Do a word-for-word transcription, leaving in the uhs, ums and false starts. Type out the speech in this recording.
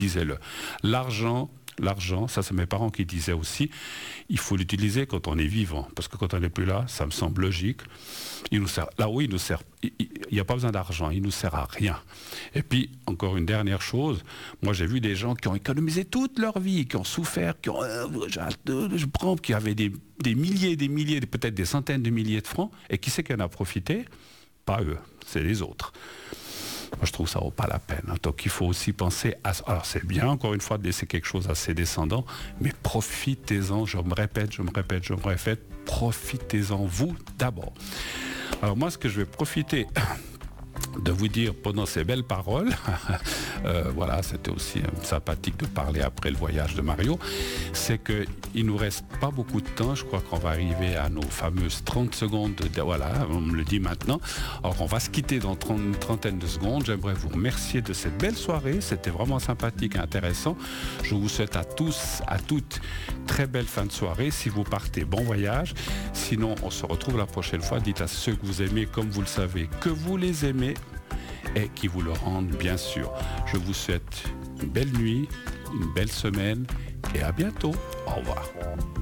disais-le. L'argent, l'argent, ça c'est mes parents qui disaient aussi, il faut l'utiliser quand on est vivant, parce que quand on n'est plus là, ça me semble logique. Il nous sert, là où il nous sert, il n'y a pas besoin d'argent, il nous sert à rien. Et puis, encore une dernière chose, moi j'ai vu des gens qui ont économisé toute leur vie, qui ont souffert, qui ont, euh, je prends, qui avaient des, des milliers, des milliers, peut-être des centaines de milliers de francs, et qui c'est qui en a profité? Pas eux, c'est les autres. Moi, je trouve que ça ne vaut pas la peine. Donc, il faut aussi penser à... Alors, c'est bien, encore une fois, de laisser quelque chose à ses descendants, mais profitez-en, je me répète, je me répète, je me répète, profitez-en, vous, d'abord. Alors, moi, ce que je vais profiter de vous dire pendant ces belles paroles, euh, voilà, c'était aussi euh, sympathique de parler après le voyage de Mario, c'est qu'il ne nous reste pas beaucoup de temps, je crois qu'on va arriver à nos fameuses trente secondes, de, voilà, on me le dit maintenant, alors on va se quitter dans trente, une trentaine de secondes, j'aimerais vous remercier de cette belle soirée, c'était vraiment sympathique et intéressant, je vous souhaite à tous, à toutes, très belle fin de soirée, si vous partez, bon voyage, sinon on se retrouve la prochaine fois, dites à ceux que vous aimez, comme vous le savez, que vous les aimez, et qui vous le rendent bien sûr. Je vous souhaite une belle nuit, une belle semaine et à bientôt. Au revoir.